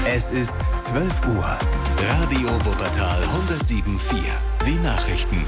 Es ist 12 Uhr. Radio Wuppertal 107.4. Die Nachrichten.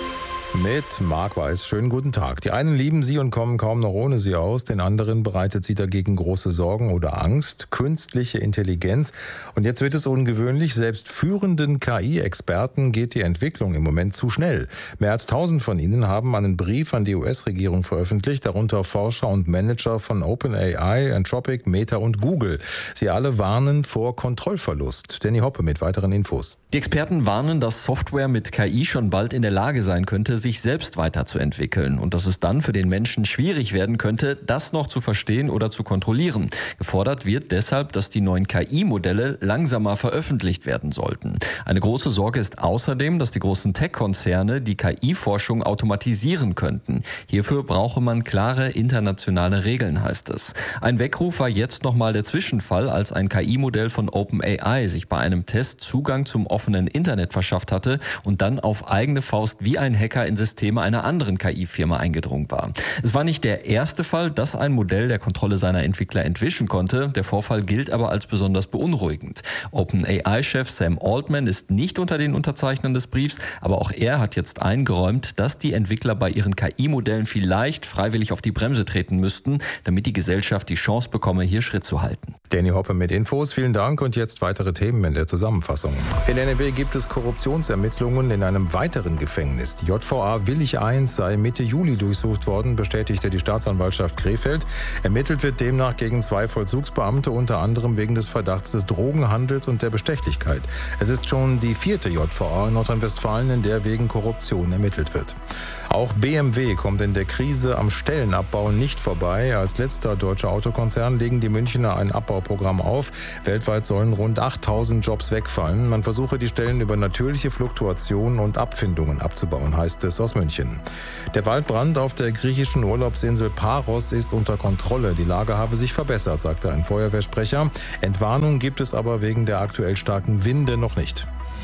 Mit Marc Weiß. Schönen guten Tag. Die einen lieben sie und kommen kaum noch ohne sie aus. Den anderen bereitet sie dagegen große Sorgen oder Angst. Künstliche Intelligenz. Und jetzt wird es ungewöhnlich. Selbst führenden KI-Experten geht die Entwicklung im Moment zu schnell. Mehr als 1000 von ihnen haben einen Brief an die US-Regierung veröffentlicht, darunter Forscher und Manager von OpenAI, Anthropic, Meta und Google. Sie alle warnen vor Kontrollverlust. Danny Hoppe mit weiteren Infos. Die Experten warnen, dass Software mit KI schon bald in der Lage sein könnte, sich selbst weiterzuentwickeln und dass es dann für den Menschen schwierig werden könnte, das noch zu verstehen oder zu kontrollieren. Gefordert wird deshalb, dass die neuen KI-Modelle langsamer veröffentlicht werden sollten. Eine große Sorge ist außerdem, dass die großen Tech-Konzerne die KI-Forschung automatisieren könnten. Hierfür brauche man klare internationale Regeln, heißt es. Ein Weckruf war jetzt nochmal der Zwischenfall, als ein KI-Modell von OpenAI sich bei einem Test Zugang zum offenen Internet verschafft hatte und dann auf eigene Faust wie ein Hacker in Systeme einer anderen KI-Firma eingedrungen war. Es war nicht der erste Fall, dass ein Modell der Kontrolle seiner Entwickler entwischen konnte. Der Vorfall gilt aber als besonders beunruhigend. OpenAI-Chef Sam Altman ist nicht unter den Unterzeichnern des Briefs, aber auch er hat jetzt eingeräumt, dass die Entwickler bei ihren KI-Modellen vielleicht freiwillig auf die Bremse treten müssten, damit die Gesellschaft die Chance bekomme, hier Schritt zu halten. Danny Hoppe mit Infos. Vielen Dank und jetzt weitere Themen in der Zusammenfassung. In NRW gibt es Korruptionsermittlungen in einem weiteren Gefängnis. Die JVA Willich I sei Mitte Juli durchsucht worden, bestätigte die Staatsanwaltschaft Krefeld. Ermittelt wird demnach gegen 2 Vollzugsbeamte, unter anderem wegen des Verdachts des Drogenhandels und der Bestechlichkeit. Es ist schon die 4. JVA in Nordrhein-Westfalen, in der wegen Korruption ermittelt wird. Auch BMW kommt in der Krise am Stellenabbau nicht vorbei. Als letzter deutscher Autokonzern legen die Münchner ein Abbauprogramm auf. Weltweit sollen rund 8000 Jobs wegfallen. Man versuche, die Stellen über natürliche Fluktuationen und Abfindungen abzubauen, heißt es aus München. Der Waldbrand auf der griechischen Urlaubsinsel Paros ist unter Kontrolle. Die Lage habe sich verbessert, sagte ein Feuerwehrsprecher. Entwarnung gibt es aber wegen der aktuell starken Winde noch nicht.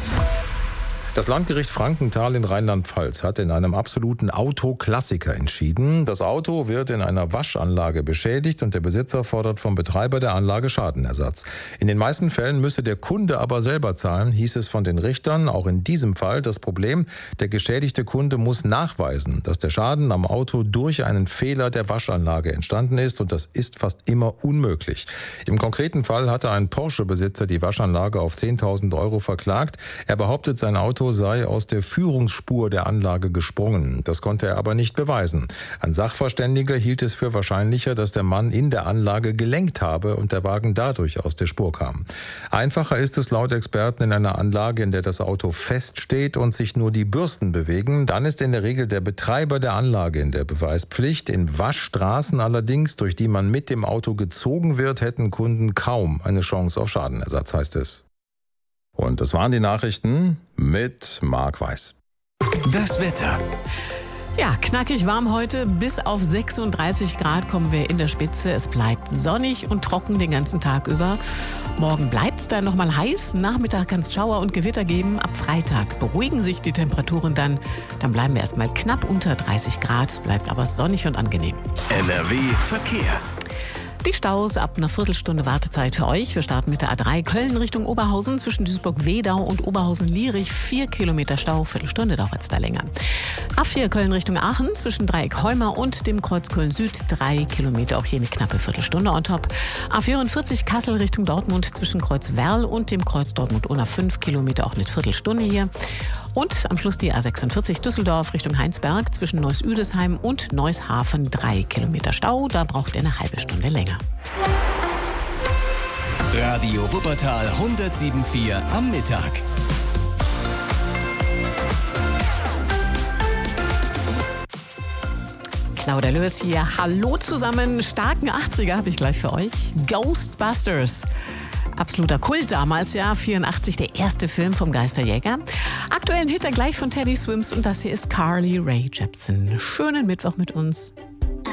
Das Landgericht Frankenthal in Rheinland-Pfalz hat in einem absoluten Autoklassiker entschieden. Das Auto wird in einer Waschanlage beschädigt und der Besitzer fordert vom Betreiber der Anlage Schadenersatz. In den meisten Fällen müsse der Kunde aber selber zahlen, hieß es von den Richtern. Auch in diesem Fall das Problem, der geschädigte Kunde muss nachweisen, dass der Schaden am Auto durch einen Fehler der Waschanlage entstanden ist, und das ist fast immer unmöglich. Im konkreten Fall hatte ein Porsche-Besitzer die Waschanlage auf 10.000 € verklagt. Er behauptet, sein Auto sei aus der Führungsspur der Anlage gesprungen. Das konnte er aber nicht beweisen. Ein Sachverständiger hielt es für wahrscheinlicher, dass der Mann in der Anlage gelenkt habe und der Wagen dadurch aus der Spur kam. Einfacher ist es laut Experten in einer Anlage, in der das Auto feststeht und sich nur die Bürsten bewegen. Dann ist in der Regel der Betreiber der Anlage in der Beweispflicht. In Waschstraßen allerdings, durch die man mit dem Auto gezogen wird, hätten Kunden kaum eine Chance auf Schadenersatz, heißt es. Und das waren die Nachrichten mit Marc Weiß. Das Wetter. Ja, knackig warm heute. Bis auf 36 Grad kommen wir in der Spitze. Es bleibt sonnig und trocken den ganzen Tag über. Morgen bleibt es dann nochmal heiß. Nachmittag kann es Schauer und Gewitter geben. Ab Freitag beruhigen sich die Temperaturen dann. Dann bleiben wir erstmal knapp unter 30 Grad. Es bleibt aber sonnig und angenehm. NRW Verkehr. Die Staus ab einer Viertelstunde Wartezeit für euch. Wir starten mit der A3 Köln Richtung Oberhausen zwischen Duisburg-Wedau und Oberhausen-Lierich. 4 Kilometer Stau, Viertelstunde dauert es da länger. A4 Köln Richtung Aachen zwischen Dreieck Heuma und dem Kreuz Köln Süd. 3 Kilometer, auch hier eine knappe Viertelstunde on top. A44 Kassel Richtung Dortmund zwischen Kreuz Werl und dem Kreuz Dortmund-Unna. 5 Kilometer, auch eine Viertelstunde hier. Und am Schluss die A46 Düsseldorf Richtung Heinsberg zwischen Neuss-Üdesheim und Neushafen. 3 Kilometer Stau, da braucht ihr eine halbe Stunde länger. Radio Wuppertal 107.4 am Mittag. Claudia Lös hier. Hallo zusammen. Starken 80er habe ich gleich für euch. Ghostbusters. Absoluter Kult damals, ja. 84, der erste Film vom Geisterjäger. Aktuellen Hit dann gleich von Teddy Swims und das hier ist Carly Rae Jepsen. Schönen Mittwoch mit uns.